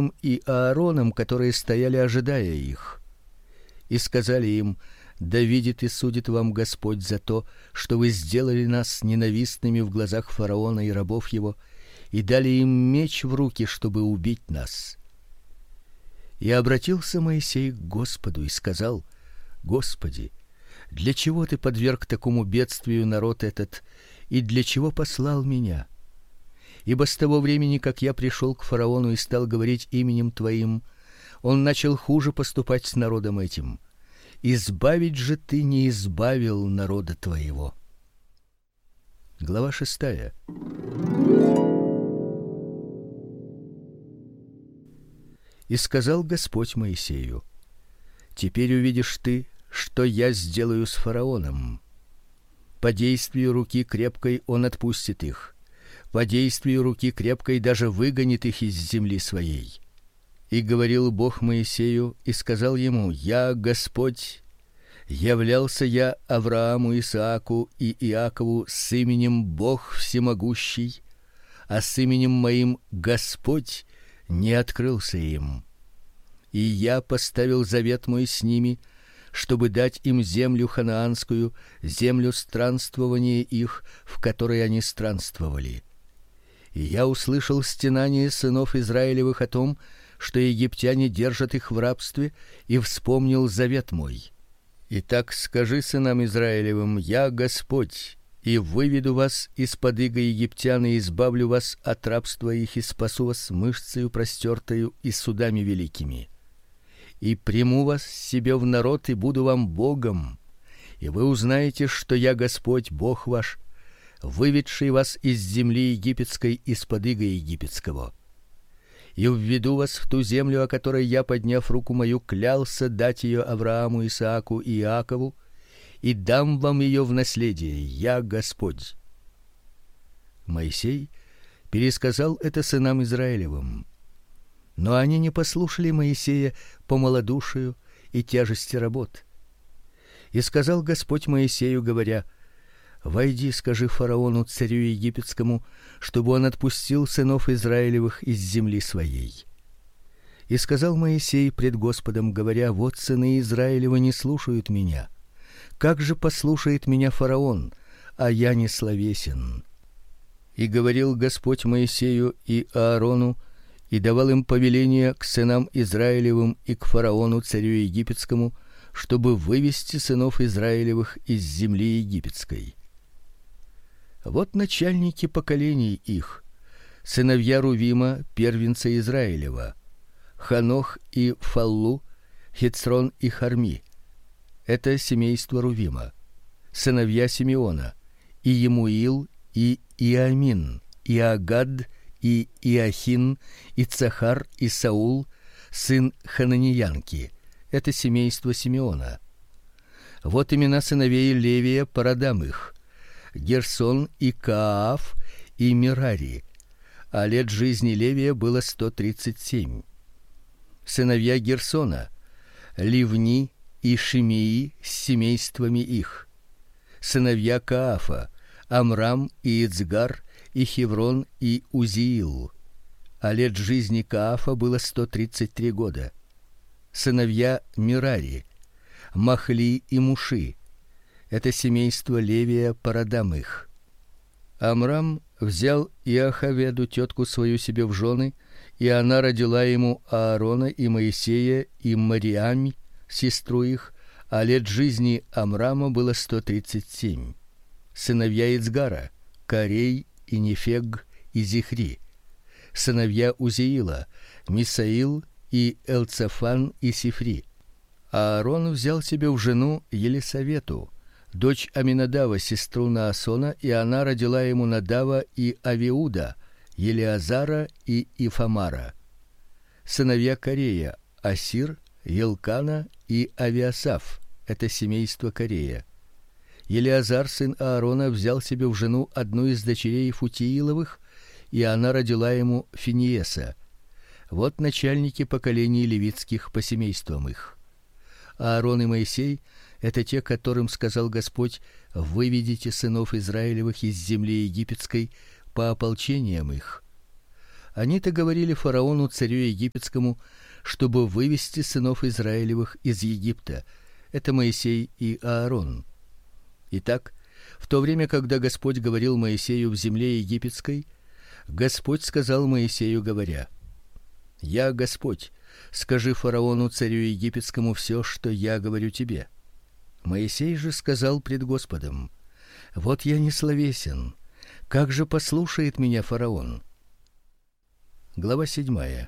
Моисеем и Аароном, которые стояли, ожидая их. И сказали им: да видит и судит вам Господь за то, что вы сделали нас ненавистными в глазах фараона и рабов его, и дали им меч в руки, чтобы убить нас. И обратился Моисей к Господу и сказал: Господи, для чего ты подверг такому бедствию народ этот, и для чего послал меня? Ибо с того времени, как я пришел к фараону и стал говорить именем твоим, он начал хуже поступать с народом этим. Избавить же ты не избавил народа твоего. Глава 6. И сказал Господь Моисею: теперь увидишь ты, что я сделаю с фараоном. По действию руки крепкой он отпустит их. По действию руки крепкой даже выгонит их из земли своей. И говорил Бог Моисею и сказал ему: я Господь, являлся я Аврааму, Исааку и Иакову с именем Бог всемогущий, а с именем моим Господь не открылся им. И я поставил завет мой с ними, чтобы дать им землю ханаанскую, землю странствования их, в которой они странствовали. И я услышал стенание сынов Израилевых о том, что египтяне держат их в рабстве, и вспомнил завет мой. Итак, скажи сынам Израилевым: я Господь, и выведу вас из-под ига египтян, и избавлю вас от рабства их, и спасу вас мышцею простертою и судами великими. И приму вас себе в народ, и буду вам Богом, и вы узнаете, что я Господь, Бог ваш, выведший вас из земли египетской, из-под ига египетского. И введу вас в ту землю, о которой я, подняв руку мою, клялся дать ее Аврааму, Исааку и Иакову, и дам вам ее в наследие. Я Господь. Моисей пересказал это сынам Израилевым. Но они не послушали Моисея по малодушию и тяжести работ. И сказал Господь Моисею, говоря: войди, скажи фараону, царю египетскому, чтобы он отпустил сынов Израилевых из земли своей. И сказал Моисей пред Господом, говоря: вот сыны Израилевы не слушают меня. Как же послушает меня фараон, а я не словесен? И говорил Господь Моисею и Аарону, и давал им повеление к сынам Израилевым и к фараону, царю египетскому, чтобы вывести сынов Израилевых из земли египетской. Вот начальники поколений их: сыновья Рувима, первенца Израилева, Ханох и Фаллу, Хецрон и Харми. Это семейство Рувима. Сыновья Симеона: Иемуил и Иамин, и Агад, и Иохин, и Цахар, и Саул, сын Хананиянки. Это семейство Симеона. Вот имена сыновей Левия по родам их: Герсон и Кааф и Мерари. А лет жизни Левия было 137. Сыновья Герсона: Ливни и Шимеи с семействами их. Сыновья Каафа: Амрам и Ицгар, и Хеврон и Узиил. А лет жизни Каафа было 133 года. Сыновья Мерари: Махли и Муши. Это семейство Левия по родам их. Амрам взял Иохаведу, тетку свою, себе в жены, и она родила ему Аарона и Моисея и Мариам, сестру их, а лет жизни Амрама было 137. Сыновья Ицгара: Карей и Нефег и Зихри. Сыновья Узиила: Мисаил и Элцафан и Сифри. Аарон взял себе в жену Елисавету, дочь Аминадава, сестру Наасона, и она родила ему Надава и Авиуда, Елиазара и Ифамара. Сыновья Корея: Асир, Елкана и Авиасаф. Это семейство Корея. Елиазар, сын Аарона, взял себе в жену одну из дочерей Футииловых, и она родила ему Финиеса. Вот начальники поколений левитских по семействам их. Аарон и Моисей — это те, которым сказал Господь: выведите сынов Израилевых из земли египетской по ополчениям их. Они-то говорили фараону, царю египетскому, чтобы вывести сынов Израилевых из Египта. Это Моисей и Аарон. Итак, в то время, когда Господь говорил Моисею в земле египетской, Господь сказал Моисею, говоря: Я Господь, скажи фараону, царю египетскому, все, что я говорю тебе. Моисей же сказал пред Господом: Вот я несловесен, как же послушает меня фараон? Глава 7.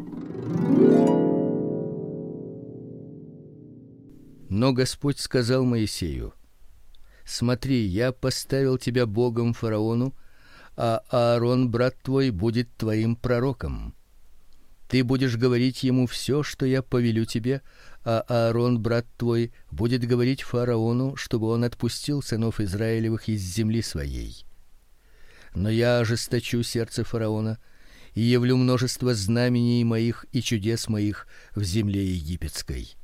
Но Господь сказал Моисею: Смотри, я поставил тебя богом фараону, а Аарон, брат твой, будет твоим пророком. Ты будешь говорить ему все, что я повелю тебе, а Аарон, брат твой, будет говорить фараону, чтобы он отпустил сынов Израилевых из земли своей. Но я ожесточу сердце фараона и явлю множество знамений моих и чудес моих в земле египетской.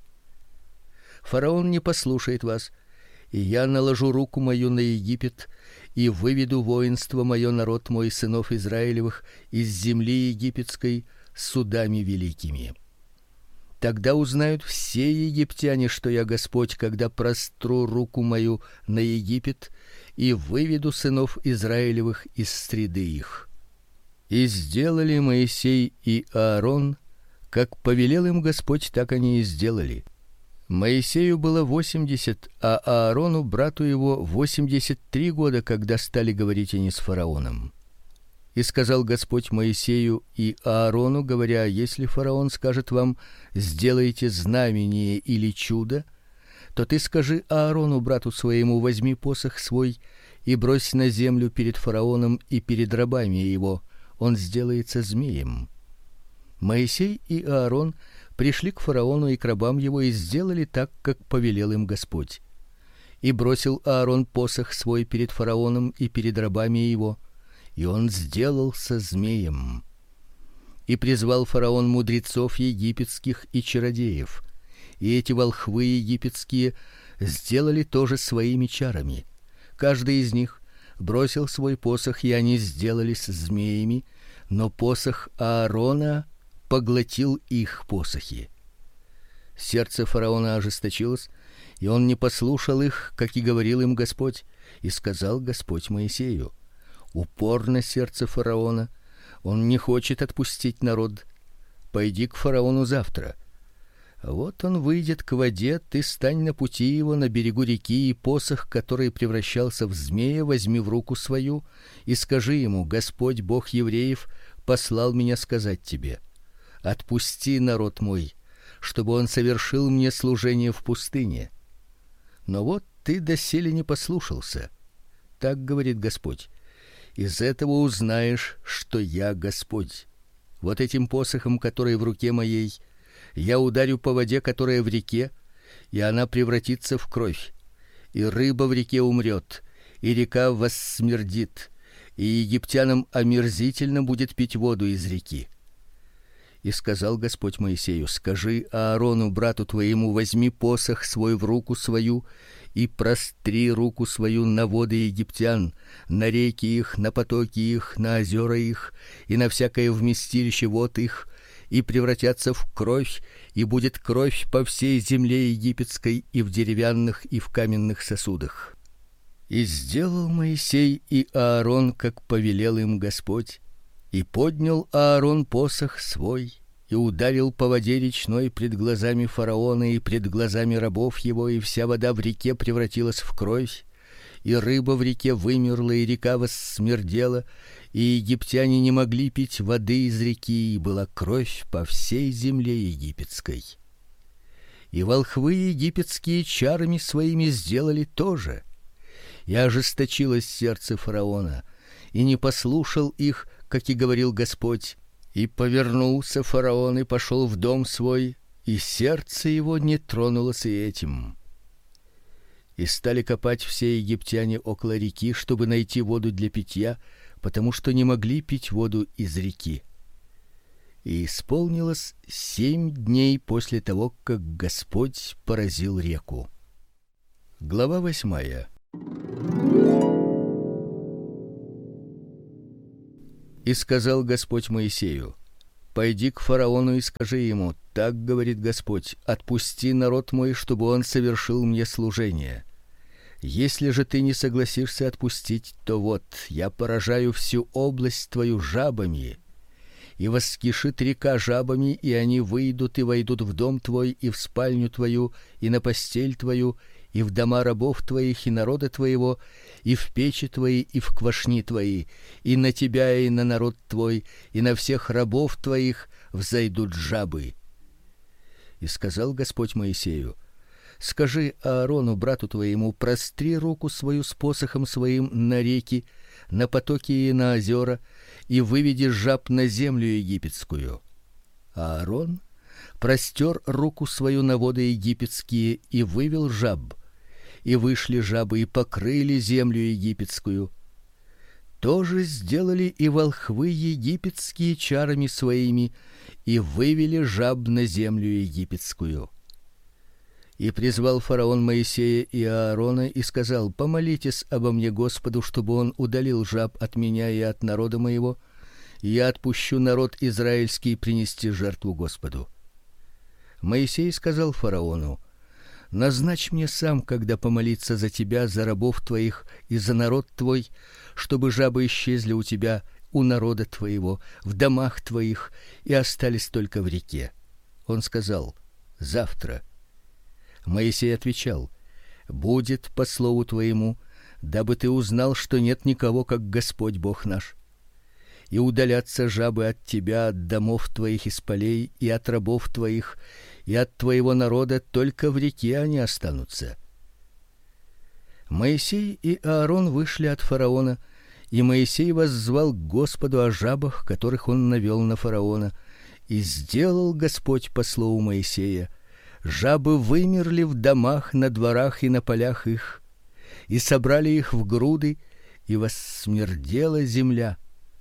Фараон не послушает вас, и я наложу руку мою на Египет и выведу воинство мое, народ мой, сынов Израилевых, из земли египетской судами великими. Тогда узнают все египтяне, что я Господь, когда простру руку мою на Египет и выведу сынов Израилевых из среды их. И сделали Моисей и Аарон, как повелел им Господь, так они и сделали. Моисею было 80, а Аарону, брату его, 83 года, когда стали говорить они с фараоном. И сказал Господь Моисею и Аарону, говоря: Если фараон скажет вам: сделайте знамение или чудо, то ты скажи Аарону, брату своему: возьми посох свой и брось на землю перед фараоном и перед рабами его, он сделается змеем. Моисей и Аарон пришли к фараону и к рабам его и сделали так, как повелел им Господь. И бросил Аарон посох свой перед фараоном и перед рабами его, и он сделался змеем. И призвал фараон мудрецов египетских и чародеев, и эти волхвы египетские сделали тоже своими чарами. Каждый из них бросил свой посох, и они сделались змеями, но посох Аарона поглотил их посохи. Сердце фараона ожесточилось, и он не послушал их, как и говорил им Господь. И сказал Господь Моисею: Упорно сердце фараона, он не хочет отпустить народ. Пойди к фараону завтра. Вот он выйдет к воде, ты стань на пути его на берегу реки, и посох, который превращался в змея, возьми в руку свою и скажи ему: Господь, Бог евреев, послал меня сказать тебе: отпусти народ мой, чтобы он совершил мне служение в пустыне. Но вот ты доселе не послушался. Так говорит Господь: из этого узнаешь, что я Господь. Вот этим посохом, который в руке моей, я ударю по воде, которая в реке, и она превратится в кровь, и рыба в реке умрет, и река воссмердит, и египтянам омерзительно будет пить воду из реки. И сказал Господь Моисею: скажи Аарону, брату твоему: возьми посох свой в руку свою и простри руку свою на воды египтян, на реки их, на потоки их, на озера их и на всякое вместилище вод их, и превратятся в кровь, и будет кровь по всей земле египетской и в деревянных, и в каменных сосудах. И сделал Моисей и Аарон, как повелел им Господь. И поднял Аарон посох свой и ударил по воде речной пред глазами фараона и пред глазами рабов его, и вся вода в реке превратилась в кровь, и рыба в реке вымерла, и река воссмердела, и египтяне не могли пить воды из реки, и была кровь по всей земле египетской. И волхвы египетские чарами своими сделали то же. И ожесточилось сердце фараона, и не послушал их, как и говорил Господь. И повернулся фараон и пошел в дом свой, и сердце его не тронулось и этим. И стали копать все египтяне около реки, чтобы найти воду для питья, потому что не могли пить воду из реки. И исполнилось 7 дней после того, как Господь поразил реку. Глава 8. И сказал Господь Моисею: пойди к фараону и скажи ему: так говорит Господь: отпусти народ мой, чтобы он совершил мне служение. Если же ты не согласишься отпустить, то вот я поражаю всю область твою жабами, и воскишит река жабами, и они выйдут и войдут в дом твой, и в спальню твою, и на постель твою, и в дома рабов твоих и народа твоего, и в печи твои, и в квашни твои, и на тебя, и на народ твой, и на всех рабов твоих взойдут жабы. И сказал Господь Моисею: скажи Аарону, брату твоему, простри руку свою с посохом своим на реки, на потоки и на озера, и выведи жаб на землю египетскую. Аарон простер руку свою на воды египетские и вывел жаб, и вышли жабы и покрыли землю египетскую. То же сделали и волхвы египетские чарами своими, и вывели жаб на землю египетскую. И призвал фараон Моисея и Аарона и сказал: помолитесь обо мне Господу, чтобы он удалил жаб от меня и от народа моего, и я отпущу народ израильский принести жертву Господу. Моисей сказал фараону: назначь мне сам, когда помолиться за тебя, за рабов твоих и за народ твой, чтобы жабы исчезли у тебя, у народа твоего, в домах твоих и остались только в реке. Он сказал: завтра. Моисей отвечал: будет по слову твоему, дабы ты узнал, что нет никого, как Господь Бог наш. И удалятся жабы от тебя, от домов твоих из полей, и от рабов твоих, и от твоего народа, только в реке они останутся. Моисей и Аарон вышли от фараона, и Моисей воззвал к Господу о жабах, которых он навел на фараона, и сделал Господь по слову Моисея. Жабы вымерли в домах, на дворах и на полях их, и собрали их в груды, и воссмердела земля.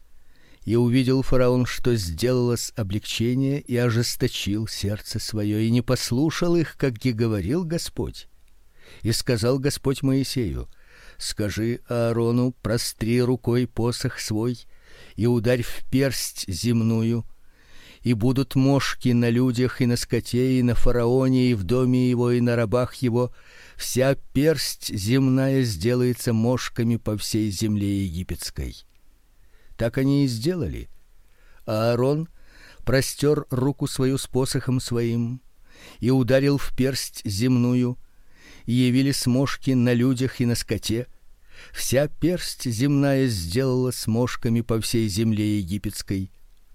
И увидел фараон, что сделалось облегчение, и ожесточил сердце свое, и не послушал их, как и говорил Господь. И сказал Господь Моисею: скажи Аарону: простри рукой посох свой и ударь в персть земную, и будут мошки на людях и на скоте, и на фараоне, и в доме его, и на рабах его. Вся персть земная сделается мошками по всей земле египетской. Так они и сделали. Аарон простер руку свою с посохом своим и ударил в персть земную, и явились мошки на людях и на скоте. Вся персть земная сделалась мошками по всей земле египетской.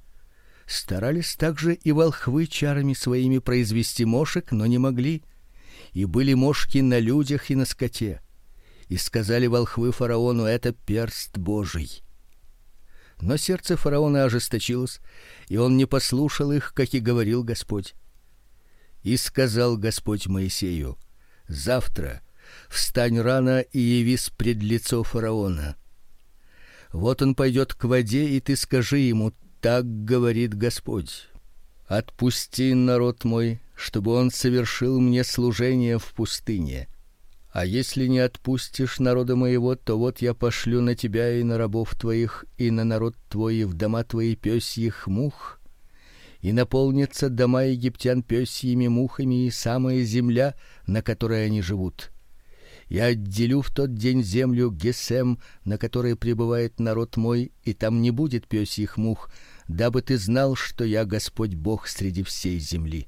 Старались также и волхвы чарами своими произвести мошек, но не могли, и были мошки на людях и на скоте. И сказали волхвы фараону: это перст Божий. Но сердце фараона ожесточилось, и он не послушал их, как и говорил Господь. И сказал Господь Моисею: завтра встань рано и явись пред лицо фараона. Вот он пойдет к воде, и ты скажи ему: так говорит Господь: отпусти народ мой, чтобы он совершил мне служение в пустыне. А если не отпустишь народа моего, то вот я пошлю на тебя и на рабов твоих, и на народ твой, и в дома твои пёсьих мух, и наполнятся дома египтян пёсьими мухами, и самая земля, на которой они живут. Я отделю в тот день землю Гесем, на которой пребывает народ мой, и там не будет пёсьих мух, дабы ты знал, что я Господь Бог среди всей земли.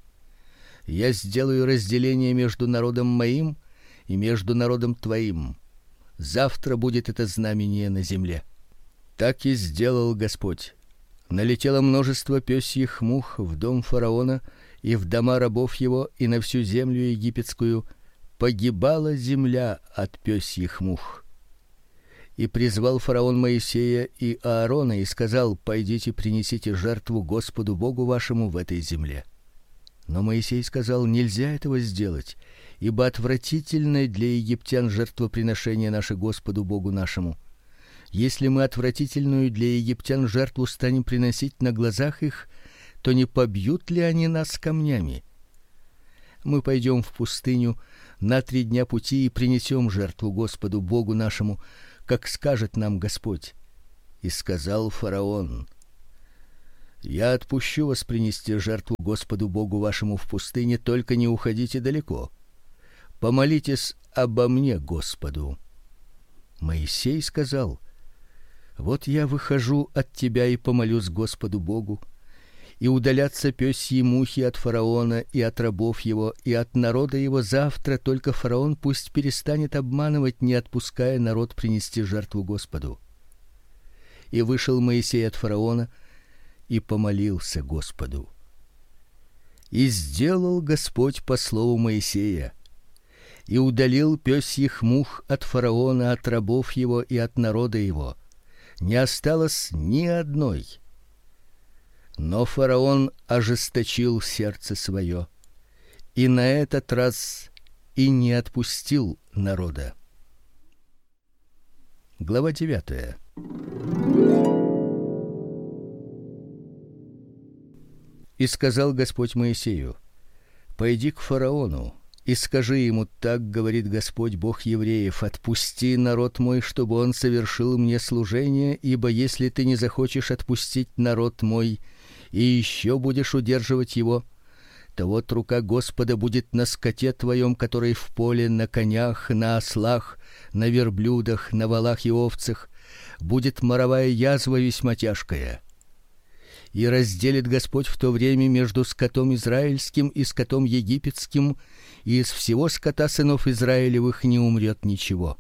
Я сделаю разделение между народом моим и между народом твоим. Завтра будет это знамение на земле. Так и сделал Господь. Налетело множество пёсьих мух в дом фараона и в дома рабов его, и на всю землю египетскую. Погибала земля от пёсьих мух. И призвал фараон Моисея и Аарона и сказал: пойдите, принесите жертву Господу Богу вашему в этой земле. Но Моисей сказал: нельзя этого сделать, ибо отвратительно для египтян жертвоприношение наше Господу Богу нашему. Если мы отвратительную для египтян жертву станем приносить на глазах их, то не побьют ли они нас камнями? Мы пойдем в пустыню на 3 дня пути и принесем жертву Господу Богу нашему, как скажет нам Господь. И сказал фараон: Я отпущу вас принести жертву Господу Богу вашему в пустыне, только не уходите далеко. Помолитесь обо мне Господу. Моисей сказал: Вот я выхожу от тебя и помолюсь Господу Богу, и удалятся пёсьи мухи от фараона и от рабов его и от народа его завтра, только фараон пусть перестанет обманывать, не отпуская народ принести жертву Господу. И вышел Моисей от фараона и помолился Господу. И сделал Господь по слову Моисея, и удалил пёсьих мух от фараона, от рабов его и от народа его. Не осталось ни одной. Но фараон ожесточил сердце свое, и на этот раз и не отпустил народа. Глава 9. И сказал Господь Моисею: Пойди к фараону и скажи ему: так говорит Господь Бог евреев: отпусти народ мой, чтобы он совершил мне служение, ибо если ты не захочешь отпустить народ мой и еще будешь удерживать его, то вот рука Господа будет на скоте твоем, который в поле, на конях, на ослах, на верблюдах, на волах и овцах, будет моровая язва весьма тяжкая. И разделит Господь в то время между скотом израильским и скотом египетским, и из всего скота сынов Израилевых не умрет ничего.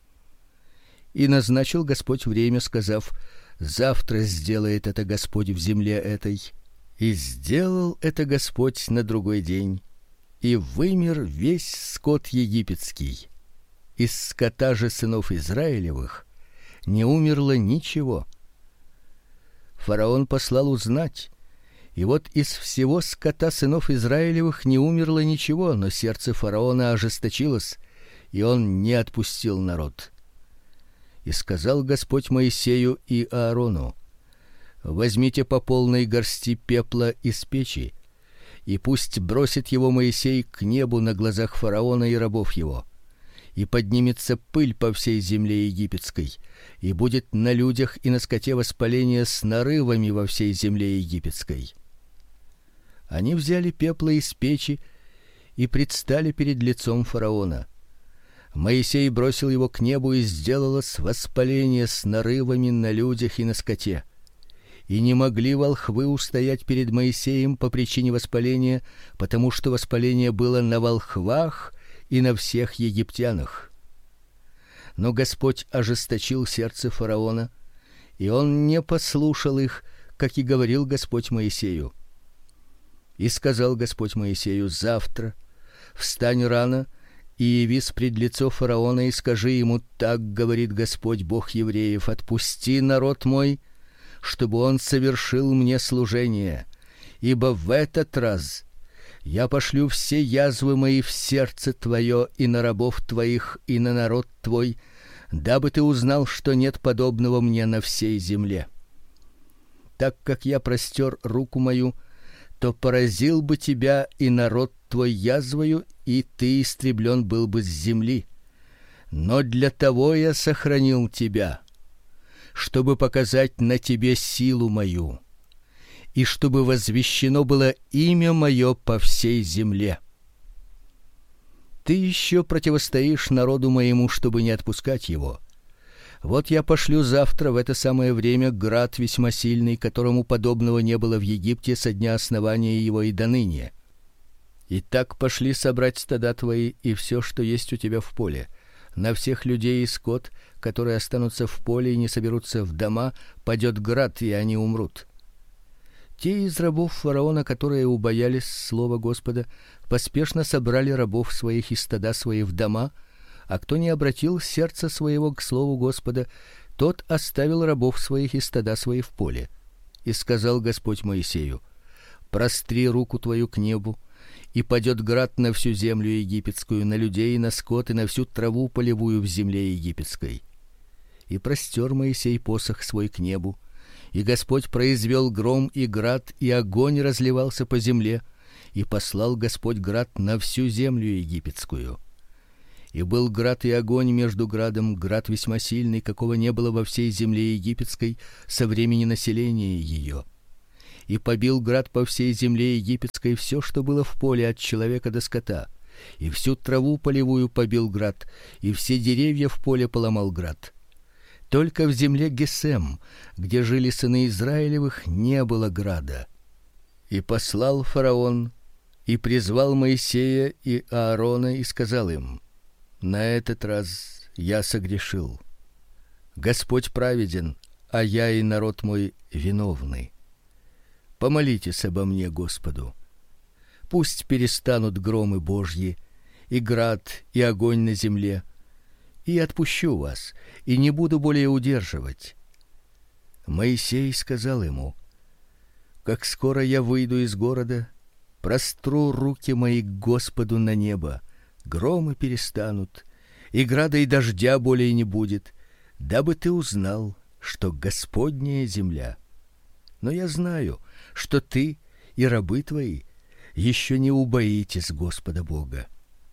И назначил Господь время, сказав: завтра сделает это Господь в земле этой. И сделал это Господь на другой день, и вымер весь скот египетский. Из скота же сынов Израилевых не умерло ничего. Фараон послал узнать, и вот из всего скота сынов Израилевых не умерло ничего, но сердце фараона ожесточилось, и он не отпустил народ. И сказал Господь Моисею и Аарону: возьмите по полной горсти пепла из печи, и пусть бросит его Моисей к небу на глазах фараона и рабов его. И поднимется пыль по всей земле египетской, и будет на людях и на скоте воспаление с нарывами во всей земле египетской. Они взяли пепла из печи и предстали перед лицом фараона. Моисей бросил его к небу, и сделалось воспаление с нарывами на людях и на скоте. И не могли волхвы устоять перед Моисеем по причине воспаления, потому что воспаление было на волхвах и на всех египтянах. Но Господь ожесточил сердце фараона, и он не послушал их, как и говорил Господь Моисею. И сказал Господь Моисею: завтра встань рано и явись пред лицо фараона, и скажи ему: так говорит Господь Бог евреев: отпусти народ мой, чтобы он совершил мне служение, ибо в этот раз я пошлю все язвы мои в сердце твое и на рабов твоих и на народ твой, дабы ты узнал, что нет подобного мне на всей земле. Так как я простер руку мою, то поразил бы тебя и народ твой язвою, и ты истреблен был бы с земли. Но для того я сохранил тебя, чтобы показать на тебе силу мою, и чтобы возвещено было имя мое по всей земле. Ты еще противостоишь народу моему, чтобы не отпускать его. Вот я пошлю завтра в это самое время град весьма сильный, которому подобного не было в Египте со дня основания его и до ныне. И так пошли собрать стада твои и все, что есть у тебя в поле. На всех людей и скот, которые останутся в поле и не соберутся в дома, падет град, и они умрут. Те из рабов фараона, которые убоялись слова Господа, поспешно собрали рабов своих и стада свои в дома, а кто не обратил сердце своего к слову Господа, тот оставил рабов своих и стада свои в поле. И сказал Господь Моисею: простри руку твою к небу, и падет град на всю землю египетскую, на людей, на скот и на всю траву полевую в земле египетской. И простер Моисей посох свой к небу, и Господь произвел гром и град, и огонь разливался по земле, и послал Господь град на всю землю египетскую. И был град и огонь между градом, град весьма сильный, какого не было во всей земле египетской со времени населения ее. И побил град по всей земле египетской все, что было в поле от человека до скота, и всю траву полевую побил град, и все деревья в поле поломал град. Только в земле Гесем, где жили сыны Израилевых, не было града. И послал фараон и призвал Моисея и Аарона и сказал им: на этот раз я согрешил. Господь праведен, а я и народ мой виновны. Помолитесь обо мне Господу. Пусть перестанут громы Божьи, и град, и огонь на земле, и отпущу вас, и не буду более удерживать. Моисей сказал ему: как скоро я выйду из города, простру руки мои к Господу на небо, громы перестанут, и града и дождя более не будет, дабы ты узнал, что Господняя земля. Но я знаю, что ты и рабы твои еще не убоитесь Господа Бога.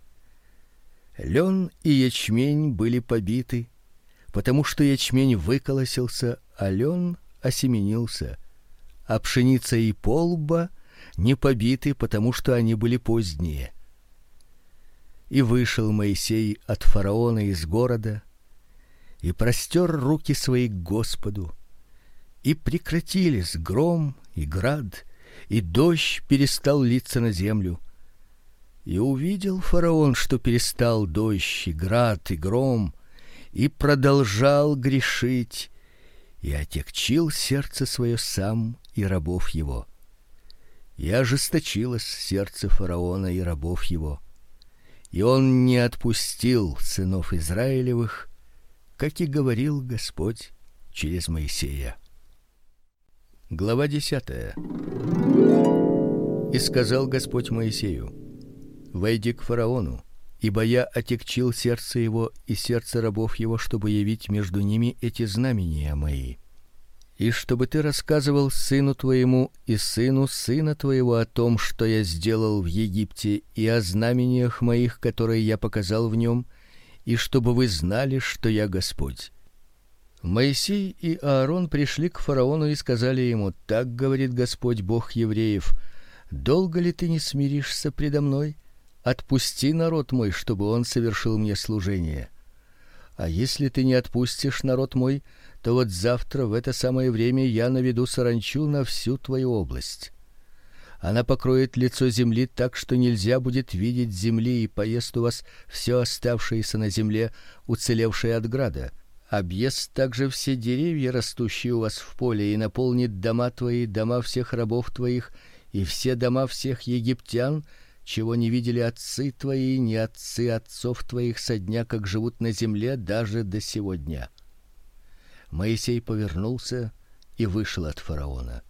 Лен и ячмень были побиты, потому что ячмень выколосился, а лен осеменился, а пшеница и полба не побиты, потому что они были поздние. И вышел Моисей от фараона из города и простер руки свои к Господу, и прекратились гром и град, и дождь перестал литься на землю. И увидел фараон, что перестал дождь и град и гром, и продолжал грешить, и отягчил сердце свое сам и рабов его. И ожесточилось сердце фараона и рабов его, и он не отпустил сынов Израилевых, как и говорил Господь через Моисея. Глава 10. И сказал Господь Моисею: войди к фараону, ибо я отягчил сердце его и сердце рабов его, чтобы явить между ними эти знамения мои. И чтобы ты рассказывал сыну твоему и сыну сына твоего о том, что я сделал в Египте, и о знамениях моих, которые я показал в нем, и чтобы вы знали, что я Господь. Моисей и Аарон пришли к фараону и сказали ему: так говорит Господь, Бог евреев: долго ли ты не смиришься предо мной? Отпусти народ мой, чтобы он совершил мне служение. А если ты не отпустишь народ мой, то вот завтра в это самое время я наведу саранчу на всю твою область. Она покроет лицо земли так, что нельзя будет видеть земли, и поест у вас все оставшееся на земле, уцелевшее от града. Объест также все деревья, растущие у вас в поле, и наполнит дома твои, дома всех рабов твоих, и все дома всех египтян, чего не видели отцы твои, ни отцы отцов твоих со дня, как живут на земле, даже до сего дня. Моисей повернулся и вышел от фараона.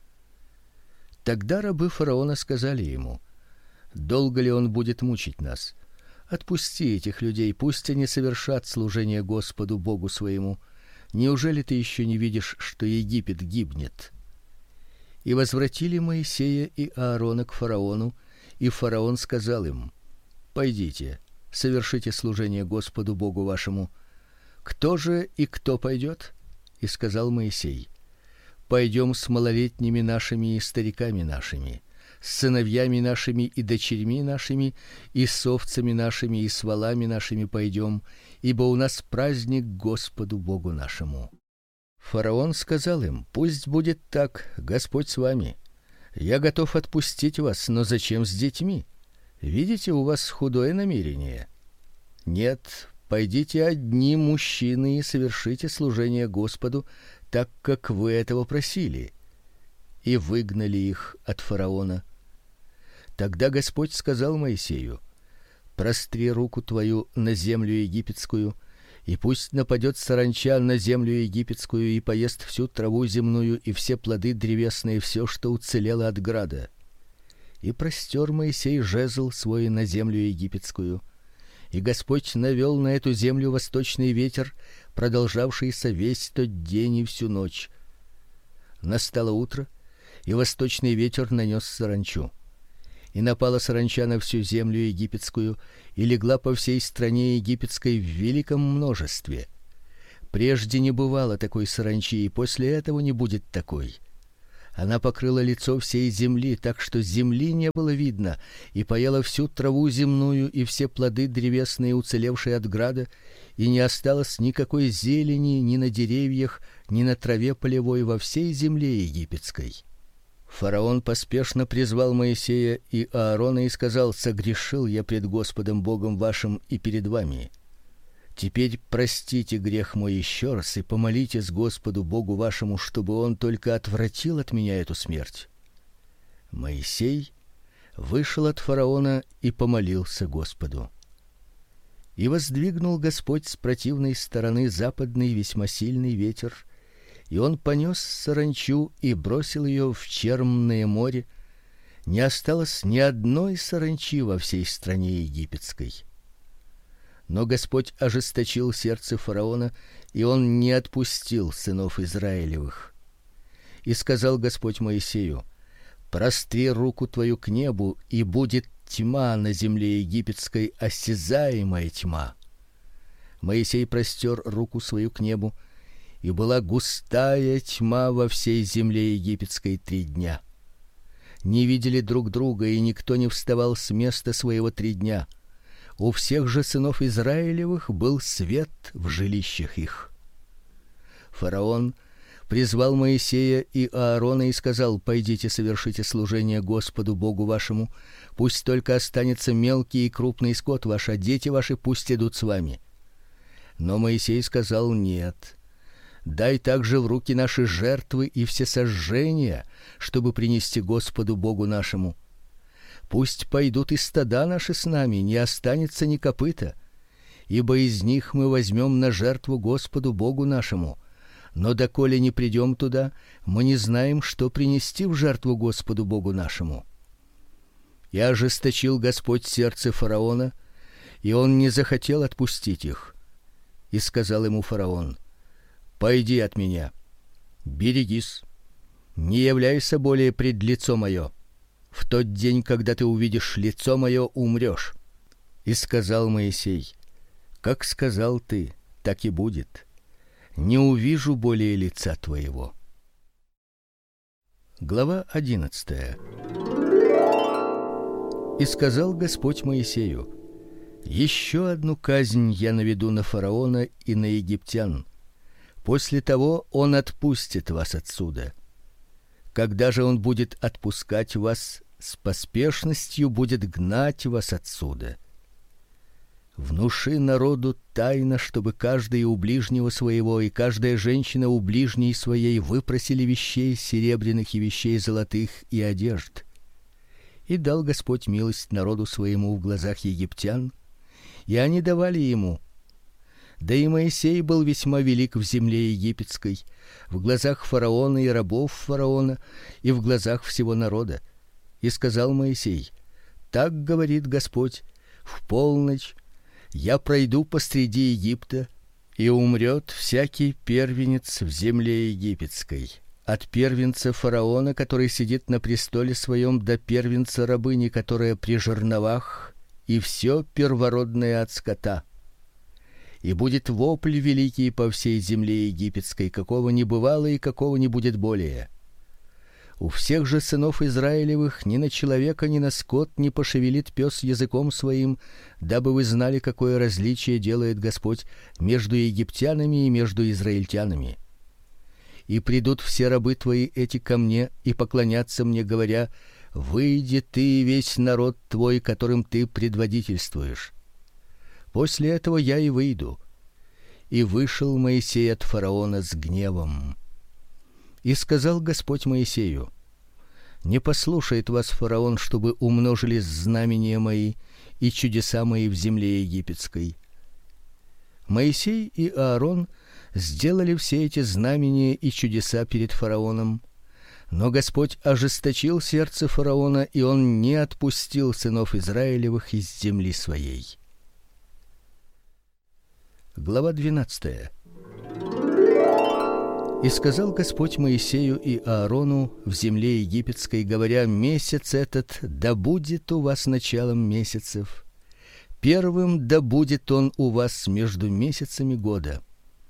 Тогда рабы фараона сказали ему: долго ли он будет мучить нас? Отпусти этих людей, пусть они совершат служение Господу Богу своему. Неужели ты еще не видишь, что Египет гибнет? И возвратили Моисея и Аарона к фараону, и фараон сказал им: пойдите, совершите служение Господу Богу вашему. Кто же и кто пойдет? И сказал Моисей: пойдем с малолетними нашими и стариками нашими, с сыновьями нашими и дочерьми нашими, и с овцами нашими и с волами нашими пойдем, ибо у нас праздник Господу Богу нашему. Фараон сказал им: пусть будет так, Господь с вами. Я готов отпустить вас, но зачем с детьми? Видите, у вас худое намерение. Нет, пойдите одни мужчины и совершите служение Господу, так как вы этого просили. И выгнали их от фараона. Тогда Господь сказал Моисею: простри руку твою на землю египетскую, и пусть нападет саранча на землю египетскую и поест всю траву земную и все плоды древесные, все, что уцелело от града. И простер Моисей жезл свой на землю египетскую, и Господь навел на эту землю восточный ветер, продолжавшийся весь тот день и всю ночь. Настало утро, и восточный ветер нанес саранчу. И напала саранча на всю землю египетскую, и легла по всей стране египетской в великом множестве. Прежде не бывало такой саранчи, и после этого не будет такой. Она покрыла лицо всей земли, так что земли не было видно, и поела всю траву земную и все плоды древесные, уцелевшие от града, и не осталось никакой зелени ни на деревьях, ни на траве полевой во всей земле египетской. Фараон поспешно призвал Моисея и Аарона и сказал: согрешил я пред Господом Богом вашим и перед вами. Теперь простите грех мой еще раз и помолитесь Господу Богу вашему, чтобы он только отвратил от меня эту смерть. Моисей вышел от фараона и помолился Господу. И воздвигнул Господь с противной стороны западный весьма сильный ветер, и он понёс саранчу и бросил ее в Черное море. Не осталось ни одной саранчи во всей стране египетской. Но Господь ожесточил сердце фараона, и он не отпустил сынов Израилевых. И сказал Господь Моисею: простри руку твою к небу, и будет тьма на земле египетской, осязаемая тьма. Моисей простер руку свою к небу, и была густая тьма во всей земле египетской 3 дня. Не видели друг друга, и никто не вставал с места своего 3 дня. У всех же сынов Израилевых был свет в жилищах их. Фараон призвал Моисея и Аарона и сказал: пойдите, совершите служение Господу Богу вашему, пусть только останется мелкий и крупный скот ваш, а дети ваши пусть идут с вами. Но Моисей сказал: нет. Дай также в руки наши жертвы и всесожжения, чтобы принести Господу Богу нашему. Пусть пойдут и стада наши с нами, не останется ни копыта, ибо из них мы возьмем на жертву Господу Богу нашему. Но доколе не придем туда, мы не знаем, что принести в жертву Господу Богу нашему. И ожесточил Господь сердце фараона, и он не захотел отпустить их. И сказал ему фараон: пойди от меня, берегись, не являйся более пред лицо мое. В тот день, когда ты увидишь лицо мое, умрешь. И сказал Моисей: как сказал ты, так и будет. Не увижу более лица твоего. Глава 11. И сказал Господь Моисею: еще одну казнь я наведу на фараона и на египтян. После того он отпустит вас отсюда. Когда же он будет отпускать вас, с поспешностью будет гнать вас отсюда. Внуши народу тайно, чтобы каждый у ближнего своего и каждая женщина у ближней своей выпросили вещей серебряных и вещей золотых и одежд. И дал Господь милость народу своему в глазах египтян, и они давали ему. Да и Моисей был весьма велик в земле египетской, в глазах фараона и рабов фараона, и в глазах всего народа. И сказал Моисей: так говорит Господь: в полночь я пройду посреди Египта, и умрет всякий первенец в земле египетской, от первенца фараона, который сидит на престоле своем, до первенца рабыни, которая при жерновах, и все первородное от скота. И будет вопль великий по всей земле египетской, какого не бывало и какого не будет более. У всех же сынов Израилевых ни на человека, ни на скот не пошевелит пёс языком своим, дабы вы знали, какое различие делает Господь между египтянами и между израильтянами. И придут все рабы твои эти ко мне и поклонятся мне, говоря: выйди ты и весь народ твой, которым ты предводительствуешь. После этого я и выйду. И вышел Моисей от фараона с гневом. И сказал Господь Моисею: не послушает вас фараон, чтобы умножились знамения мои и чудеса мои в земле египетской. Моисей и Аарон сделали все эти знамения и чудеса перед фараоном, но Господь ожесточил сердце фараона, и он не отпустил сынов Израилевых из земли своей. Глава 12. И сказал Господь Моисею и Аарону в земле египетской, говоря: месяц этот да будет у вас началом месяцев, первым да будет он у вас между месяцами года.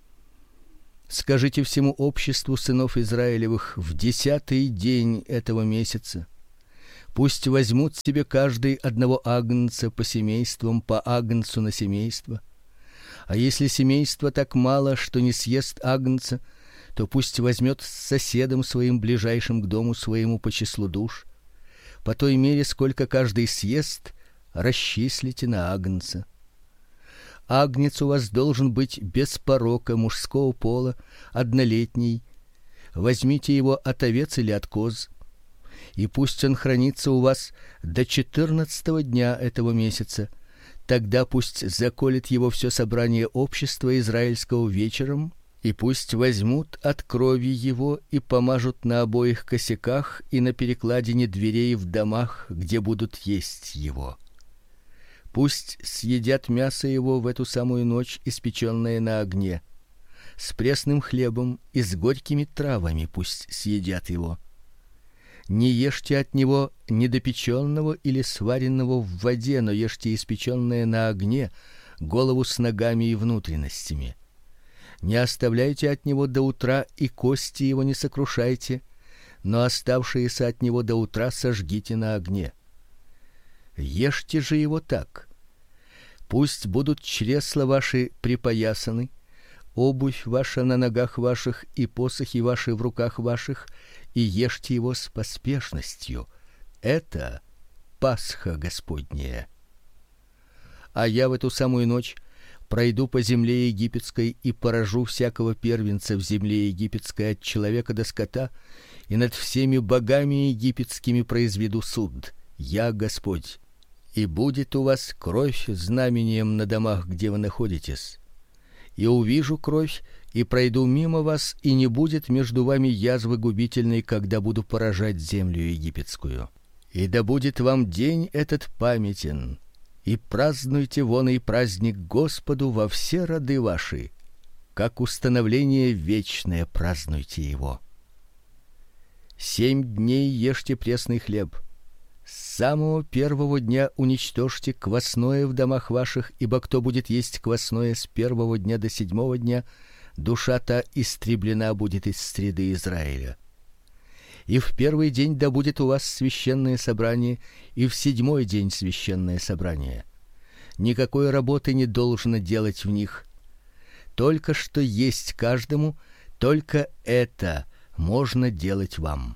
Скажите всему обществу сынов Израилевых в 10-й день этого месяца: пусть возьмут себе каждый одного агнца по семействам, по агнцу на семейство. А если семейство так мало, что не съест агнца, то пусть возьмет с соседом своим ближайшим к дому своему по числу душ. По той мере, сколько каждый съест, расчислите на агнца. Агнец у вас должен быть без порока, мужского пола, однолетний. Возьмите его от овец или от коз, и пусть он хранится у вас до 14-го дня этого месяца. Тогда пусть заколет его все собрание общества израильского вечером, и пусть возьмут от крови его и помажут на обоих косяках и на перекладине дверей в домах, где будут есть его. Пусть съедят мясо его в эту самую ночь, испечённое на огне, с пресным хлебом и с горькими травами пусть съедят его. Не ешьте от него недопечённого или сваренного в воде, но ешьте испечённое на огне, голову с ногами и внутренностями. Не оставляйте от него до утра, и кости его не сокрушайте, но оставшиеся от него до утра сожгите на огне. Ешьте же его так: пусть будут чресла ваши припоясаны, обувь ваша на ногах ваших и посохи ваши в руках ваших, и ешьте его с поспешностью. Это Пасха Господняя. А я в эту самую ночь пройду по земле египетской и поражу всякого первенца в земле египетской, от человека до скота, и над всеми богами египетскими произведу суд. Я Господь. И будет у вас кровь знамением на домах, где вы находитесь. И увижу кровь, и пройду мимо вас, и не будет между вами язвы губительной, когда буду поражать землю египетскую. И да будет вам день этот памятен, и празднуйте вон и праздник Господу во все роды ваши, как установление вечное празднуйте его. 7 дней ешьте пресный хлеб. С самого первого дня уничтожьте квасное в домах ваших, ибо кто будет есть квасное с первого дня до 7-го дня, душа та истреблена будет из среды Израиля. И в первый день да будет у вас священное собрание, и в 7-й день священное собрание. Никакой работы не должно делать в них. Только что есть каждому, только это можно делать вам.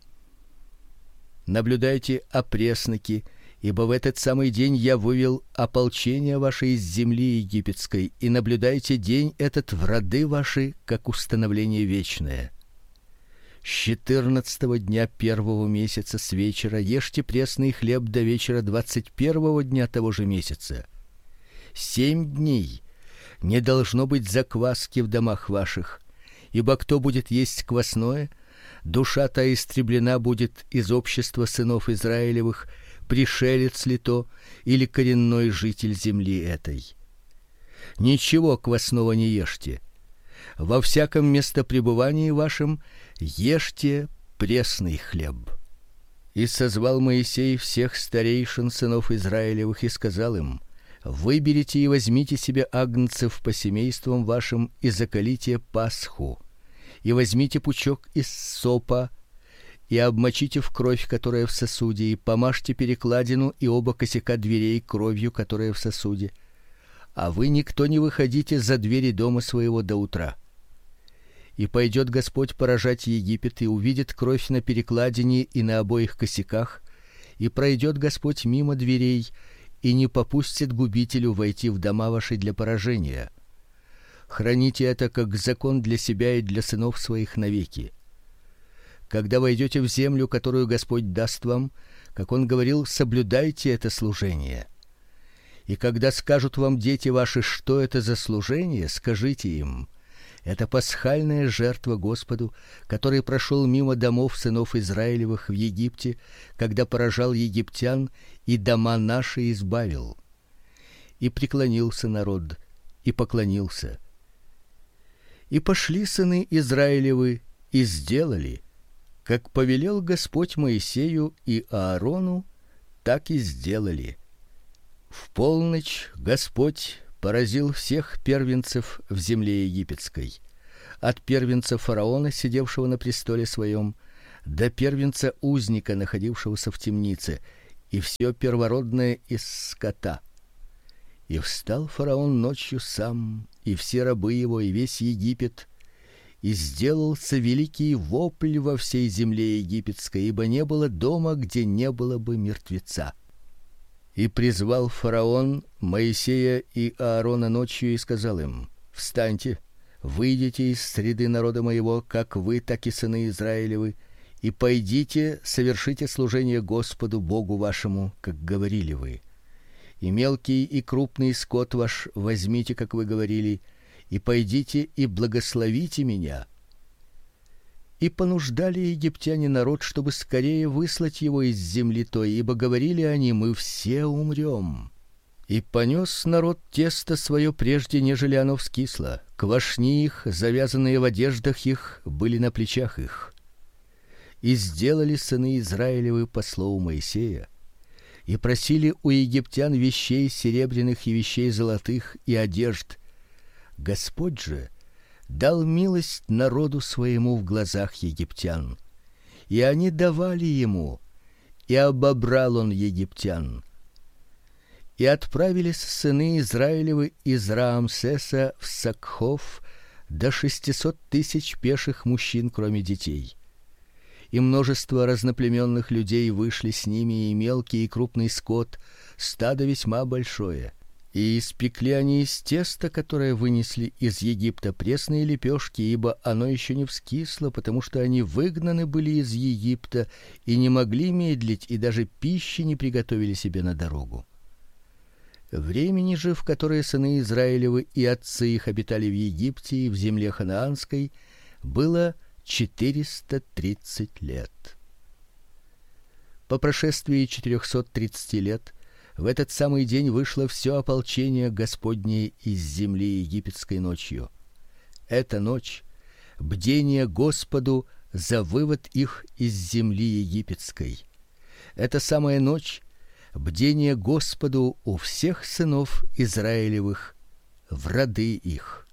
Наблюдайте опресноки, ибо в этот самый день я вывел ополчение ваше из земли египетской, и наблюдайте день этот в роды ваши, как установление вечное. С 14-го дня первого месяца с вечера ешьте пресный хлеб до вечера 21-го дня того же месяца. 7 дней не должно быть закваски в домах ваших, ибо кто будет есть квасное, душа та истреблена будет из общества сынов Израилевых, пришелец ли то или коренной житель земли этой. Ничего квасного не ешьте. Во всяком местопребывании вашем ешьте пресный хлеб. И созвал Моисей всех старейшин сынов Израилевых и сказал им: выберите и возьмите себе агнцев по семействам вашим и заколите Пасху. И возьмите пучок из сопа и обмочите в кровь, которая в сосуде, и помажьте перекладину и оба косяка дверей кровью, которая в сосуде. А вы никто не выходите за двери дома своего до утра. И пойдет Господь поражать Египет, и увидит кровь на перекладине и на обоих косяках, и пройдет Господь мимо дверей, и не попустит губителю войти в дома ваши для поражения. Храните это как закон для себя и для сынов своих навеки. Когда войдете в землю, которую Господь даст вам, как он говорил, соблюдайте это служение. И когда скажут вам дети ваши, что это за служение, скажите им: это пасхальная жертва Господу, который прошел мимо домов сынов Израилевых в Египте, когда поражал египтян и дома наши избавил. И преклонился народ и поклонился. И пошли сыны Израилевы и сделали, как повелел Господь Моисею и Аарону, так и сделали. В полночь Господь поразил всех первенцев в земле египетской, от первенца фараона, сидевшего на престоле своем, до первенца узника, находившегося в темнице, и все первородное из скота. И встал фараон ночью сам, и все рабы его, и весь Египет, и сделался великий вопль во всей земле египетской, ибо не было дома, где не было бы мертвеца. И призвал фараон Моисея и Аарона ночью и сказал им: встаньте, выйдите из среды народа моего, как вы, так и сыны Израилевы, и пойдите, совершите служение Господу Богу вашему, как говорили вы. И мелкий и крупный скот ваш возьмите, как вы говорили, и пойдите и благословите меня. И понуждали египтяне народ, чтобы скорее выслать его из земли той, ибо говорили они: мы все умрем. И понес народ тесто свое прежде, нежели оно вскисло. Квашни их, завязанные в одеждах их, были на плечах их. И сделали сыны Израилевы по слову Моисея, и просили у египтян вещей серебряных и вещей золотых и одежд. Господь же дал милость народу своему в глазах египтян, и они давали ему, и обобрал он египтян. И отправились сыны Израилевы из Раамсеса в Сакхов до 600 тысяч пеших мужчин, кроме детей. И множество разноплеменных людей вышли с ними, и мелкий и крупный скот, стадо весьма большое. И испекли они из теста, которое вынесли из Египта, пресные лепешки, ибо оно еще не вскисло, потому что они выгнаны были из Египта и не могли медлить, и даже пищи не приготовили себе на дорогу. Времени же, в которое сыны Израилевы и отцы их обитали в Египте и в земле ханаанской, было 430 лет. По прошествии 430 лет в этот самый день вышло все ополчение Господне из земли египетской ночью. Эта ночь — бдение Господу за вывод их из земли египетской. Эта самая ночь — бдение Господу у всех сынов Израилевых в роды их.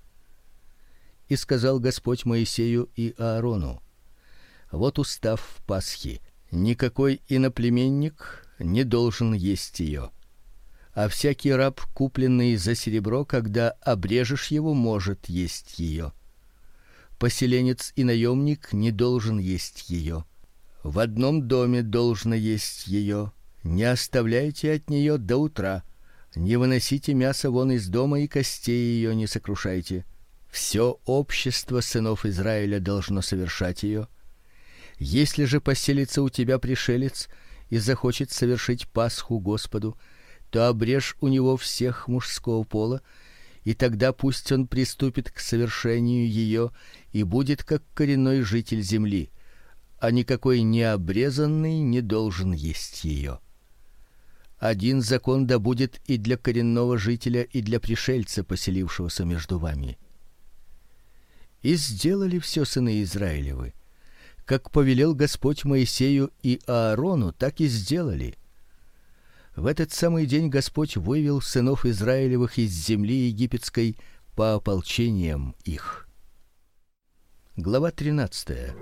И сказал Господь Моисею и Аарону: вот устав Пасхи: никакой иноплеменник не должен есть ее, а всякий раб, купленный за серебро, когда обрежешь его, может есть ее. Поселенец и наемник не должен есть ее. В одном доме должно есть ее. Не оставляйте от нее до утра. Не выносите мясо вон из дома, и костей ее не сокрушайте. Все общество сынов Израиля должно совершать ее. Если же поселится у тебя пришелец и захочет совершить Пасху Господу, то обрежь у него всех мужского пола, и тогда пусть он приступит к совершению ее и будет как коренной житель земли, а никакой необрезанный не должен есть ее. Один закон да будет и для коренного жителя, и для пришельца, поселившегося между вами. И сделали все сыны Израилевы, как повелел Господь Моисею и Аарону, так и сделали. В этот самый день Господь вывел сынов Израилевых из земли египетской по ополчениям их. Глава 13.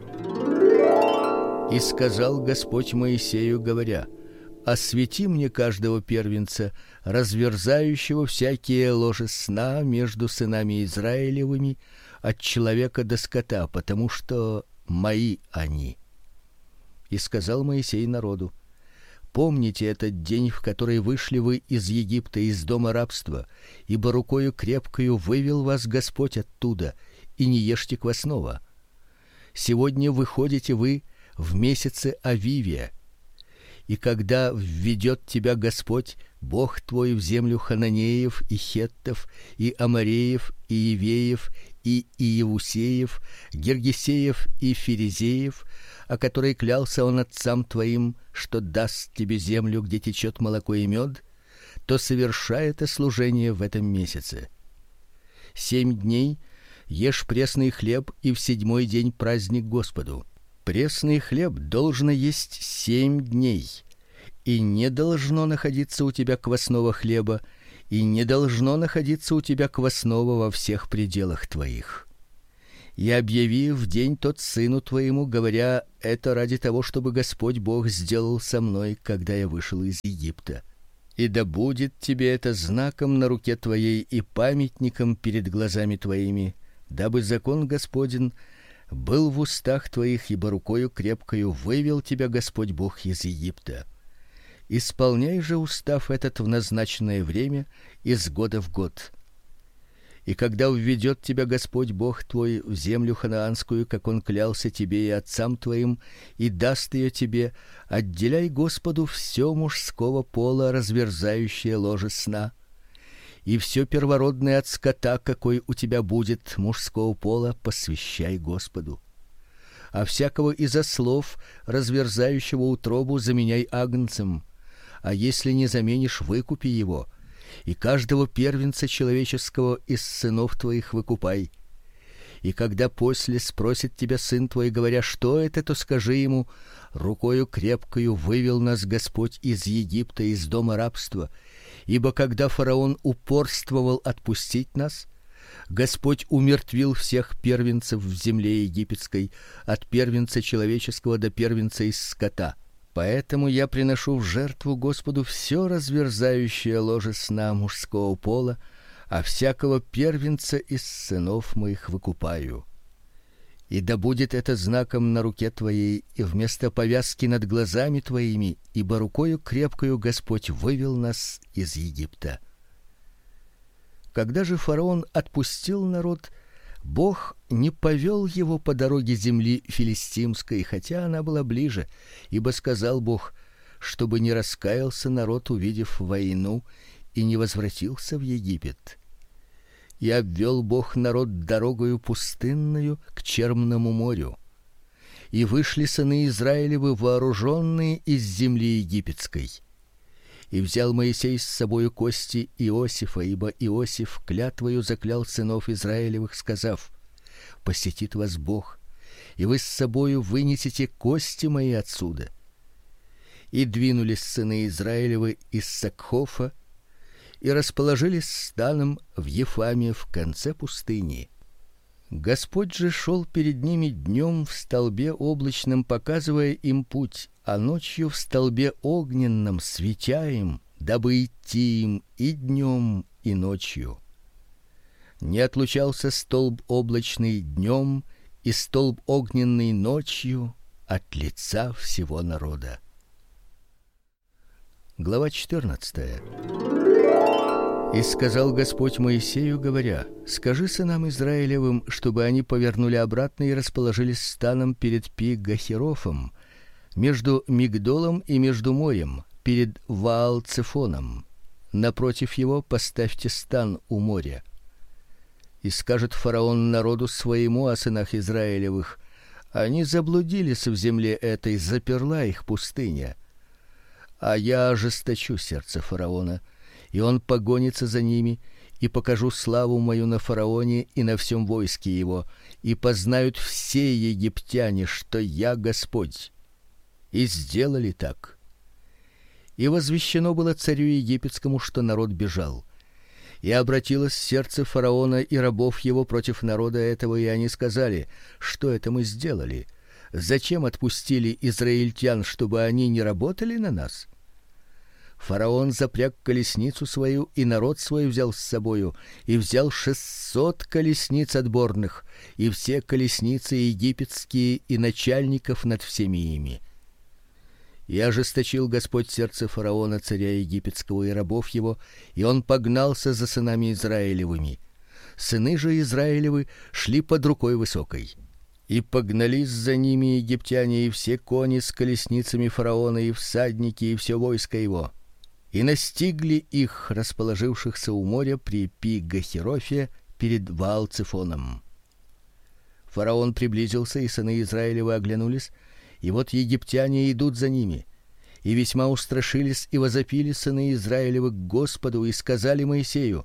И сказал Господь Моисею, говоря: освети мне каждого первенца, разверзающего всякие ложи сна между сынами Израилевыми, от человека до скота, потому что мои они. И сказал Моисей народу: помните этот день, в который вышли вы из Египта, из дома рабства, ибо рукою крепкою вывел вас Господь оттуда, и не ешьте квасного. Сегодня выходите вы в месяце Авивия. И когда введет тебя Господь, Бог твой, в землю хананеев и хеттов и амореев и евеев и иевусеев, гиргесеев и ферезеев, о которой клялся он отцам твоим, что даст тебе землю, где течет молоко и мед, то совершай это служение в этом месяце. 7 дней ешь пресный хлеб, и в 7-й день праздник Господу. Пресный хлеб должно есть 7 дней, и не должно находиться у тебя квасного хлеба, и не должно находиться у тебя квасного во всех пределах твоих. И объяви в день тот сыну твоему, говоря: это ради того, чтобы Господь Бог сделал со мной, когда я вышел из Египта. И да будет тебе это знаком на руке твоей и памятником перед глазами твоими, дабы закон Господень был в устах твоих, ибо рукою крепкою вывел тебя Господь Бог из Египта. Исполняй же устав этот в назначенное время, из года в год. И когда введет тебя Господь Бог твой в землю ханаанскую, как он клялся тебе и отцам твоим, и даст ее тебе, отделяй Господу все мужского пола, разверзающее ложе сна, и все первородное от скота, какой у тебя будет мужского пола, посвящай Господу. А всякого из ослов, разверзающего утробу, заменяй агнцем, а если не заменишь, выкупи его. И каждого первенца человеческого из сынов твоих выкупай. И когда после спросит тебя сын твой, говоря: что это, то скажи ему: рукою крепкою вывел нас Господь из Египта, из дома рабства. Ибо когда фараон упорствовал отпустить нас, Господь умертвил всех первенцев в земле египетской, от первенца человеческого до первенца из скота. Поэтому я приношу в жертву Господу все разверзающее ложе сна мужского пола, а всякого первенца из сынов моих выкупаю. И да будет это знаком на руке твоей и вместо повязки над глазами твоими, ибо рукою крепкою Господь вывел нас из Египта. Когда же фараон отпустил народ, Бог не повел его по дороге земли филистимской, хотя она была ближе, ибо сказал Бог, чтобы не раскаялся народ, увидев войну, и не возвратился в Египет. И обвел Бог народ дорогою пустынною к Черному морю. И вышли сыны Израилевы вооруженные из земли египетской. И взял Моисей с собою кости Иосифа, ибо Иосиф клятвою заклял сынов Израилевых, сказав: посетит вас Бог, и вы с собою вынесете кости мои отсюда. И двинулись сыны Израилевы из Сакхофа и расположились станом в Ефаме в конце пустыни. Господь же шел перед ними днем в столбе облачном, показывая им путь, а ночью в столбе огненном, светя им, дабы идти им и днем, и ночью. Не отлучался столб облачный днем и столб огненный ночью от лица всего народа. Глава 14. И сказал Господь Моисею, говоря: скажи сынам Израилевым, чтобы они повернули обратно и расположились станом перед Пи-Гахерофом, между Мигдолом и между морем, перед Ваал-Цефоном. Напротив его поставьте стан у моря. И скажет фараон народу своему о сынах Израилевых: они заблудились в земле этой, заперла их пустыня. А я ожесточу сердце фараона, и он погонится за ними, и покажу славу мою на фараоне и на всем войске его, и познают все египтяне, что я Господь. И сделали так. И возвещено было царю египетскому, что народ бежал. И обратилось сердце фараона и рабов его против народа этого, и они сказали: что это мы сделали? Зачем отпустили израильтян, чтобы они не работали на нас? Фараон запряг колесницу свою, и народ свой взял с собою, и взял 600 колесниц отборных, и все колесницы египетские, и начальников над всеми ими. И ожесточил Господь сердце фараона, царя египетского, и рабов его, и он погнался за сынами Израилевыми. Сыны же Израилевы шли под рукой высокой. И погнались за ними египтяне, и все кони с колесницами фараона, и всадники, и все войско его. И настигли их, расположившихся у моря при Пи-Гахерофе перед Ваал-Цефоном. Фараон приблизился, и сыны Израилевы оглянулись, и вот египтяне идут за ними. И весьма устрашились и возопили сыны Израилевы к Господу, и сказали Моисею: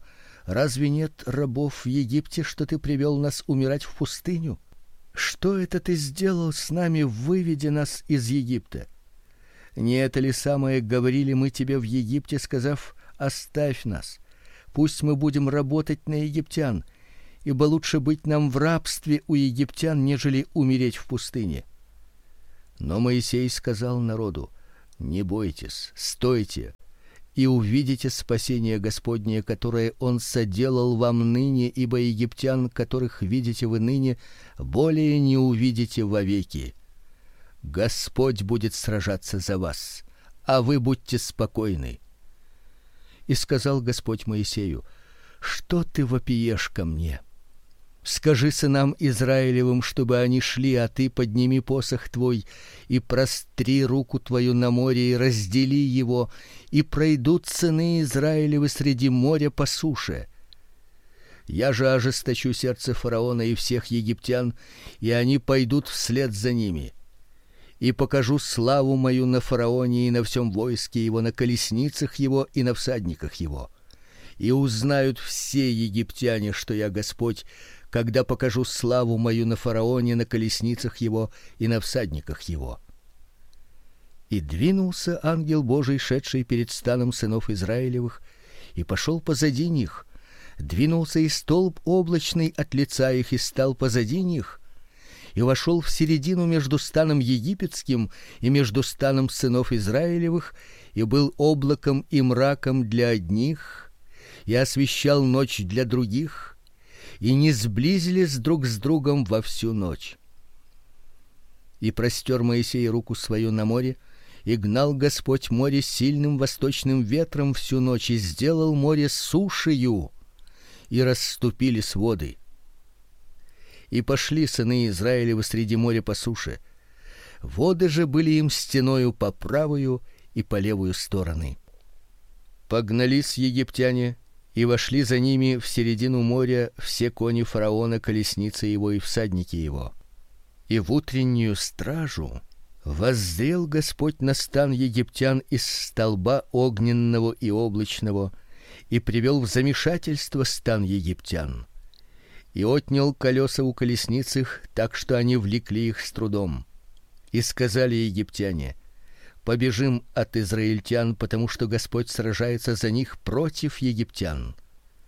Разве нет рабов в Египте, что ты привел нас умирать в пустыню? Что это ты сделал с нами, выведя нас из Египта? Не это ли самое говорили мы тебе в Египте, сказав: оставь нас, пусть мы будем работать на египтян, ибо лучше быть нам в рабстве у египтян, нежели умереть в пустыне. Но Моисей сказал народу: не бойтесь, стойте, и увидите спасение Господне, которое он соделал вам ныне, ибо египтян, которых видите вы ныне, более не увидите вовеки. Господь будет сражаться за вас, а вы будьте спокойны. И сказал Господь Моисею: что ты вопиешь ко мне? Скажи сынам Израилевым, чтобы они шли, а ты подними посох твой и простри руку твою на море и раздели его, и пройдут сыны Израилевы среди моря по суше. Я же ожесточу сердце фараона и всех египтян, и они пойдут вслед за ними. И покажу славу мою на фараоне и на всем войске его, на колесницах его и на всадниках его. И узнают все египтяне, что я Господь, когда покажу славу мою на фараоне, на колесницах его и на всадниках его. И двинулся ангел Божий, шедший перед станом сынов Израилевых, и пошел позади них. Двинулся и столб облачный от лица их, и стал позади них, и вошел в середину между станом египетским и между станом сынов Израилевых, и был облаком и мраком для одних, и освещал ночь для других, и не сблизились друг с другом во всю ночь. И простер Моисей руку свою на море, и гнал Господь море сильным восточным ветром всю ночь, и сделал море сушею, и расступились воды. И пошли сыны Израилевы среди моря по суше. Воды же были им стеною по правую и по левую стороны. Погнались египтяне, и вошли за ними в середину моря все кони фараона, колесницы его и всадники его. И в утреннюю стражу воззрел Господь на стан египтян из столба огненного и облачного, и привел в замешательство стан египтян. И отнял колеса у колесниц их, так что они влекли их с трудом. И сказали египтяне: побежим от израильтян, потому что Господь сражается за них против египтян.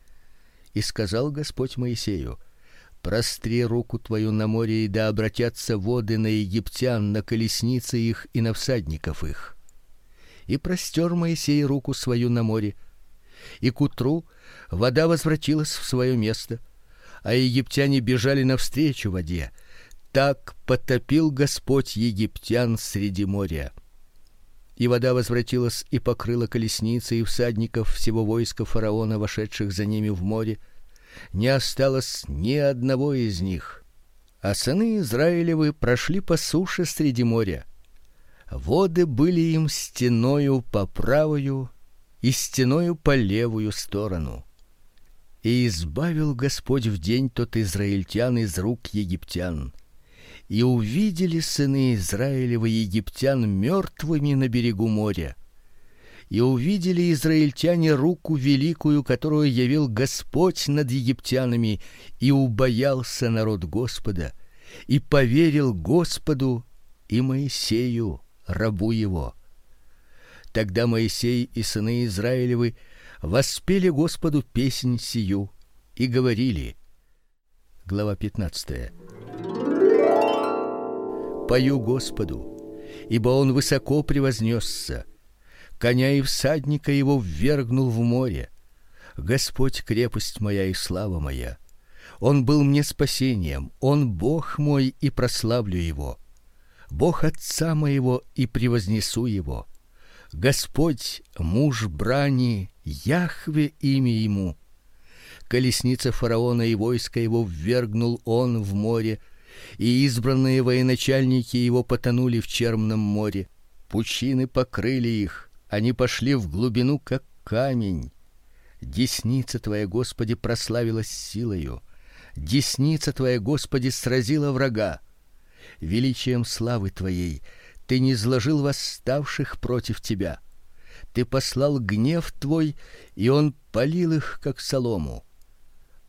И сказал Господь Моисею: простри руку твою на море, и да обратятся воды на египтян, на колесницы их и на всадников их. И простер Моисей руку свою на море, и к утру вода возвратилась в свое место, а египтяне бежали навстречу воде. Так потопил Господь египтян среди моря. И вода возвратилась и покрыла колесницы и всадников всего войска фараона, вошедших за ними в море. Не осталось ни одного из них. А сыны Израилевы прошли по суше среди моря. Воды были им стеною по правую и стеною по левую сторону. И избавил Господь в день тот израильтян из рук египтян. И увидели сыны Израилевы египтян мертвыми на берегу моря. И увидели израильтяне руку великую, которую явил Господь над египтянами, и убоялся народ Господа, и поверил Господу и Моисею, рабу его. Тогда Моисей и сыны Израилевы воспели Господу песнь сию и говорили. Глава 15. Пою Господу, ибо он высоко превознесся. Коня и всадника его ввергнул в море. Господь крепость моя и слава моя. Он был мне спасением, он Бог мой, и прославлю его. Бог отца моего, и превознесу его. Господь муж брани, Яхве имя ему. Колесница фараона и войско его ввергнул он в море, и избранные военачальники его потонули в черном море. Пучины покрыли их, они пошли в глубину, как камень. Десница твоя, Господи, прославилась силою. Десница твоя, Господи, сразила врага. Величием славы твоей ты низложил восставших против тебя. Ты послал гнев твой, и он палил их, как солому.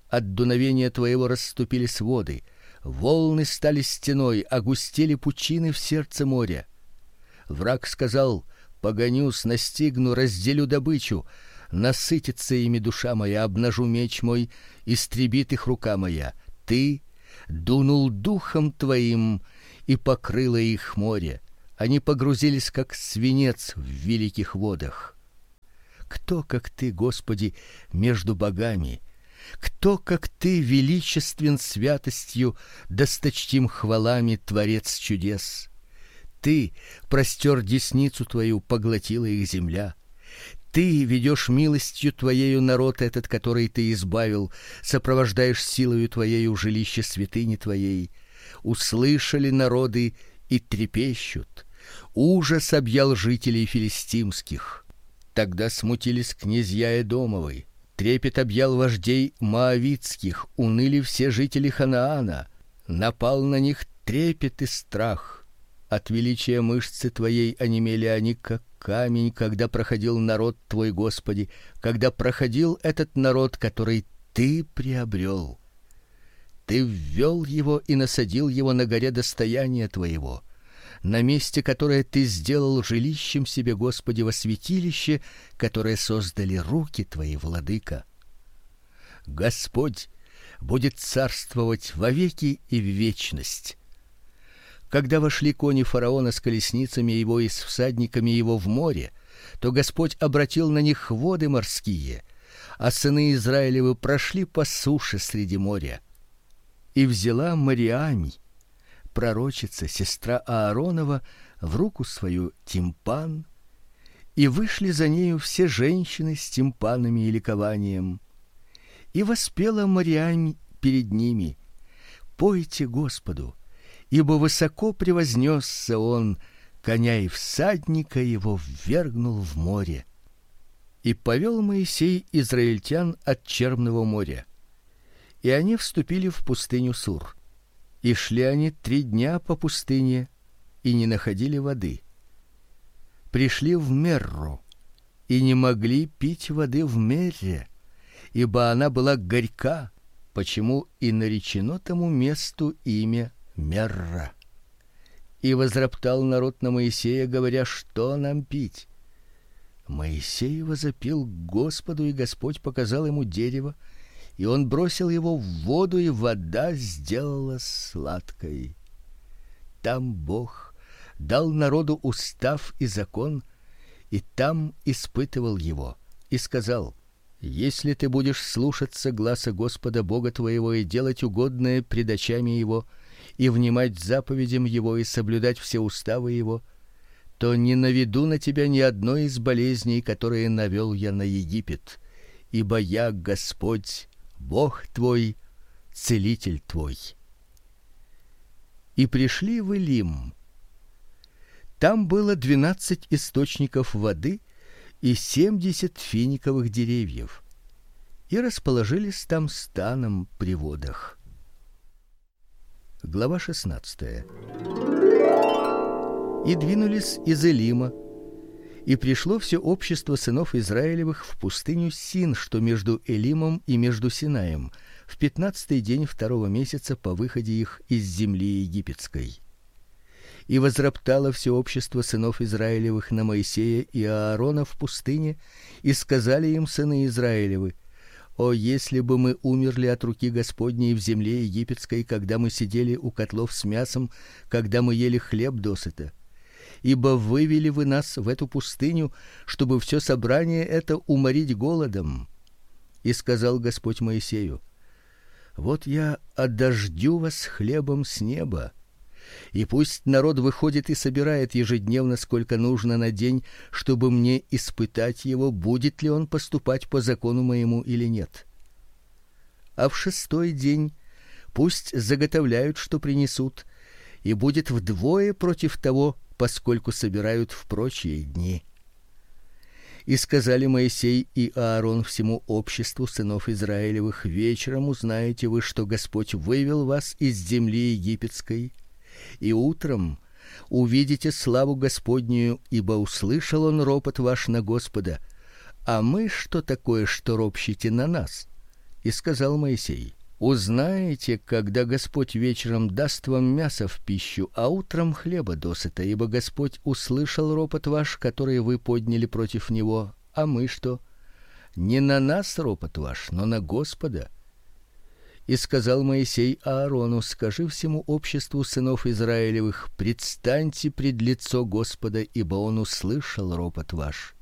от дуновения твоего расступились воды, волны стали стеной, огустели пучины в сердце моря. Враг сказал: погонюсь, настигну, разделю добычу, насытится ими душа моя, обнажу меч мой, истребит их рука моя. Ты дунул духом твоим, и покрыло их море. Они погрузились как свинец в великих водах. Кто, как ты, Господи, между богами? Кто, как ты, величествен святостью, досточтим хвалами, творец чудес? Ты простер десницу твою, поглотила их земля. Ты ведешь милостью твоею народ этот, который ты избавил, сопровождаешь силою твоею жилище святыни твоей. Услышали народы и трепещут. Ужас объял жителей филистимских. Тогда смутились князья Эдомовы, трепет объял вождей моавитских, уныли все жители Ханаана, напал на них трепет и страх. От величия мышцы твоей онемели они, как камень, когда проходил народ твой, Господи, когда проходил этот народ, который ты приобрел. Ты ввел его и насадил его на горе достояния твоего, на месте, которое ты сделал жилищем себе, Господи, во святилище, которое создали руки твои, владыка. Господь будет царствовать вовеки и в вечность. Когда вошли кони фараона с колесницами его и с всадниками его в море, то Господь обратил на них воды морские, а сыны Израилевы прошли по суше среди моря. И взяла Мариам, пророчица, сестра Ааронова, в руку свою тимпан, и вышли за нею все женщины с тимпанами и ликованием. И воспела Мариам перед ними: пойте Господу, ибо высоко превознесся он, коня и всадника его ввергнул в море. И повел Моисей израильтян от Черного моря. И они вступили в пустыню Сур. И шли они 3 дня по пустыне и не находили воды. Пришли в Мерру и не могли пить воды в Мерре, ибо она была горька, почему и наречено тому месту имя Мерра. И возроптал народ на Моисея, говоря: что нам пить? Моисей возопил к Господу, и Господь показал ему дерево, и он бросил его в воду, и вода сделалась сладкой. Там Бог дал народу устав и закон, и там испытывал его, и сказал: если ты будешь слушаться гласа Господа Бога твоего и делать угодное пред очами его, и внимать заповедям его и соблюдать все уставы его, то не наведу на тебя ни одной из болезней, которые навел я на Египет, ибо я Господь, Бог твой, целитель твой. И пришли в Элим. Там было 12 источников воды и 70 финиковых деревьев, и расположились там станом при водах. Глава 16. И двинулись из Элима, и пришло все общество сынов Израилевых в пустыню Син, что между Элимом и между Синаем, в 15-й день 2-го месяца по выходе их из земли египетской. И возроптало все общество сынов Израилевых на Моисея и Аарона в пустыне, и сказали им сыны Израилевы: о, если бы мы умерли от руки Господней в земле египетской, когда мы сидели у котлов с мясом, когда мы ели хлеб досыта. Ибо вывели вы нас в эту пустыню, чтобы все собрание это уморить голодом. И сказал Господь Моисею: вот я одождю вас хлебом с неба, и пусть народ выходит и собирает ежедневно, сколько нужно на день, чтобы мне испытать его, будет ли он поступать по закону моему или нет. А в 6-й день пусть заготовляют, что принесут, и будет вдвое против того, поскольку собирают в прочие дни. И сказали Моисей и Аарон всему обществу сынов Израилевых: вечером узнаете вы, что Господь вывел вас из земли египетской, и утром увидите славу Господнюю, ибо услышал он ропот ваш на Господа. А мы что такое, что ропщите на нас? И сказал Моисей: узнаете, когда Господь вечером даст вам мясо в пищу, а утром хлеба досыта, ибо Господь услышал ропот ваш, который вы подняли против него, а мы что? Не на нас ропот ваш, но на Господа. И сказал Моисей Аарону: скажи всему обществу сынов Израилевых: предстаньте пред лицо Господа, ибо он услышал ропот ваш.